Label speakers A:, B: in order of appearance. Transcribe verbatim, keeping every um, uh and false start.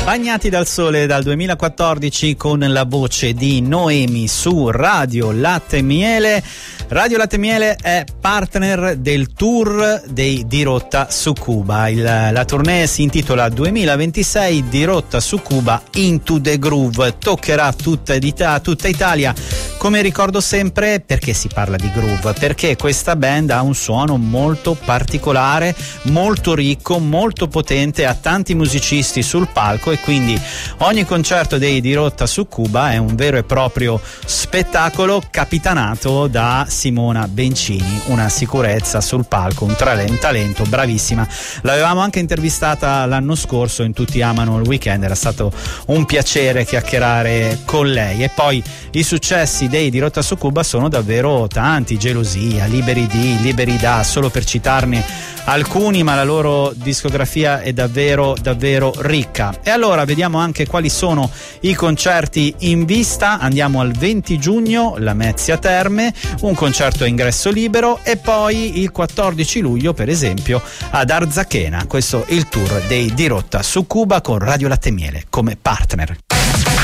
A: Bagnati dal sole dal duemilaquattordici con la voce di Noemi su Radio Latte e Miele. Radio Latte e Miele è partner del tour dei Dirotta su Cuba. Il, la tournée si intitola duemilaventisei Dirotta su Cuba Into the Groove. Toccherà tutta, tutta Italia. Come ricordo sempre, perché si parla di groove? Perché questa band ha un suono molto particolare, molto ricco, molto potente, ha tanti musicisti sul palco e quindi ogni concerto dei Dirotta su Cuba è un vero e proprio spettacolo capitanato da Simona Bencini, una sicurezza sul palco, un talento, bravissima. L'avevamo anche intervistata l'anno scorso in Tutti amano il weekend, era stato un piacere chiacchierare con lei. E poi i successi dei Dirotta su Cuba sono davvero tanti: Gelosia, Liberi di, Liberi da, solo per citarne alcuni, ma la loro discografia è davvero davvero ricca. E allora vediamo anche quali sono i concerti in vista. Andiamo al venti giugno, Lamezia Terme, un concerto a ingresso libero, e poi il quattordici luglio per esempio ad Arzachena. Questo è il tour dei Dirotta su Cuba con Radio Latte e Miele come partner.